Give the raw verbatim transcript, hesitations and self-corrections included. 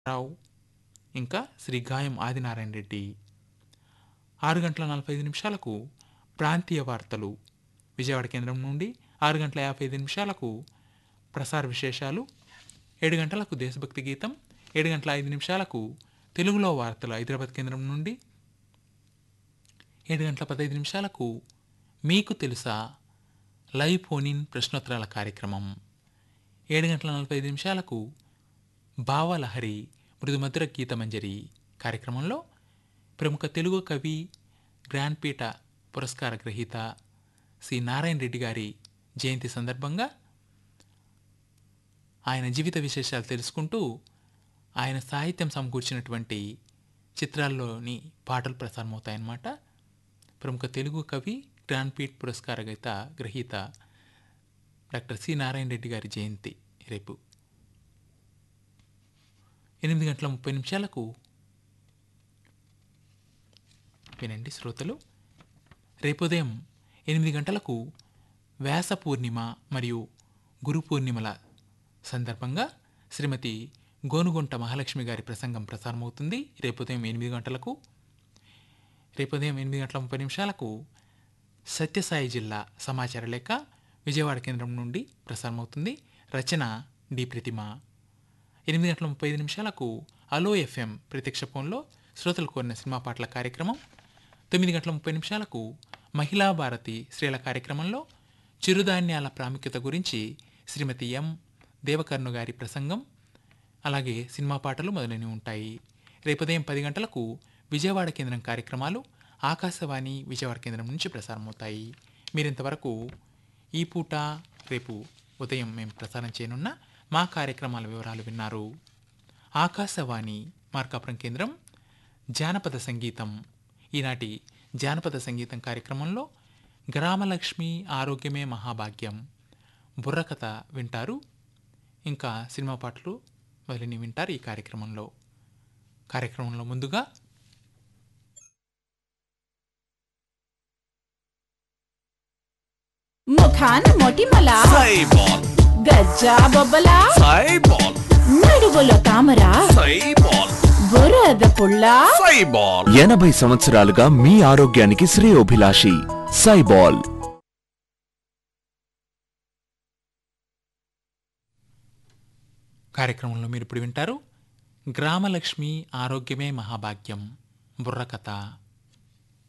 రావు ఇంకా శ్రీ గాయం ఆదినారాయణ రెడ్డి. ఆరు గంటల నలభై ఐదు నిమిషాలకు ప్రాంతీయ వార్తలు విజయవాడ కేంద్రం నుండి, ఆరు గంటల యాభై ఐదు నిమిషాలకు ప్రసార విశేషాలు, ఏడు గంటలకు దేశభక్తి గీతం, ఏడు గంటల ఐదు నిమిషాలకు తెలుగులో వార్తలు హైదరాబాద్ కేంద్రం నుండి, ఏడు గంటల పదహైదు నిమిషాలకు మీకు తెలుసా లైవ్ ఫోన్ ఇన్ ప్రశ్నోత్తరాల కార్యక్రమం, ఏడు గంటల నలభై ఐదు నిమిషాలకు భావలహరి మృదుమధుర గీతమంజరి కార్యక్రమంలో ప్రముఖ తెలుగు కవి, జ్ఞాన్పీఠ పురస్కార గ్రహీత సి నారాయణ రెడ్డి గారి జయంతి సందర్భంగా ఆయన జీవిత విశేషాలు తెలుసుకుంటూ ఆయన సాహిత్యం సమకూర్చినటువంటి చిత్రాల్లోని పాటలు ప్రసారమవుతాయన్నమాట. ప్రముఖ తెలుగు కవి, జ్ఞాన్పీఠ్ పురస్కార గ్రహీత గ్రహీత డాక్టర్ సి నారాయణ రెడ్డి గారి జయంతి రేపు. ఎనిమిది గంటల ముప్పై నిమిషాలకు వినండి శ్రోతలు, రేపు ఉదయం ఎనిమిది గంటలకు వ్యాస పూర్ణిమ మరియు గురు పూర్ణిమల సందర్భంగా శ్రీమతి గోనుగుంట మహాలక్ష్మి గారి ప్రసంగం ప్రసారమవుతుంది. రేపు ఉదయం ఎనిమిది గంటలకు. రేపు ఉదయం ఎనిమిది గంటల ముప్పై నిమిషాలకు సత్యసాయి జిల్లా సమాచార లేఖ విజయవాడ కేంద్రం నుండి ప్రసారమవుతుంది. రచన డి ప్రతిమ. ఎనిమిది గంటల ముప్పై ఐదు నిమిషాలకు అలో ఎఫ్ఎం ప్రత్యక్ష ఫోన్లో శ్రోతలు కోరిన సినిమా పాటల కార్యక్రమం. తొమ్మిది గంటల ముప్పై నిమిషాలకు మహిళా భారతి స్త్రీల కార్యక్రమంలో చిరుధాన్యాల ప్రాముఖ్యత గురించి శ్రీమతి ఎం దేవకర్ణు గారి ప్రసంగం, అలాగే సినిమా పాటలు మొదలైనవి ఉంటాయి. రేపు ఉదయం పది గంటలకు విజయవాడ కేంద్రం కార్యక్రమాలు ఆకాశవాణి విజయవాడ కేంద్రం నుంచి ప్రసారమవుతాయి. మీరింతవరకు ఈ పూట రేపు ఉదయం మేము ప్రసారం చేయనున్న మా కార్యక్రమాల వివరాలు విన్నారు. ఆకాశవాణి మార్కాపురం కేంద్రం జానపద సంగీతం. ఈనాటి జానపద సంగీతం కార్యక్రమంలో గ్రామలక్ష్మి ఆరోగ్యమే మహాభాగ్యం బుర్రకథ వింటారు. ఇంకా సినిమా పాటలు మొదలని వింటారు ఈ కార్యక్రమంలో. కార్యక్రమంలో ముందుగా ముఖాన మొటిమల సైబాల్, గజ్జా బొబ్బల సైబాల్, నడువులో తామర సైబాల్, బురద పుల్ల సైబాల్. ఎనభై సంవత్సరాలుగా మీ ఆరోగ్యానికి శ్రేయోభిలాషి సైబాల్. కార్యక్రమంలో మీరు ఇప్పుడు వింటారు గ్రామలక్ష్మి ఆరోగ్యమే మహాభాగ్యం బుర్రకథ.